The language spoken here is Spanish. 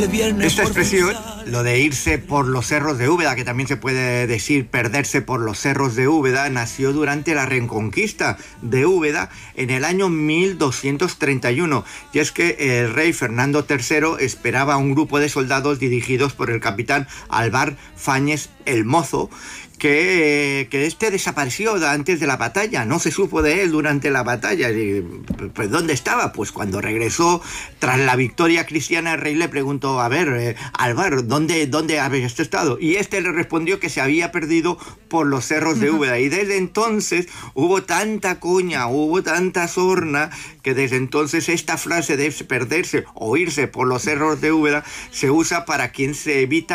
Esta expresión, lo de irse por los cerros de Úbeda, que también se puede decir perderse por los cerros de Úbeda, nació durante la Reconquista de Úbeda en el año 1231. Y es que el rey Fernando III esperaba a un grupo de soldados dirigidos por el capitán Álvar Fáñez el Mozo, que este desapareció antes de la batalla, no se supo de él durante la batalla. Pues ¿dónde estaba? Pues cuando regresó tras la victoria cristiana, el rey le preguntó: a ver, Álvar, ¿dónde habías estado? Y este le respondió que se había perdido por los cerros de Úbeda. Y desde entonces hubo tanta coña, hubo tanta sorna, que desde entonces esta frase de perderse o irse por los cerros de Úbeda se usa para quien se evita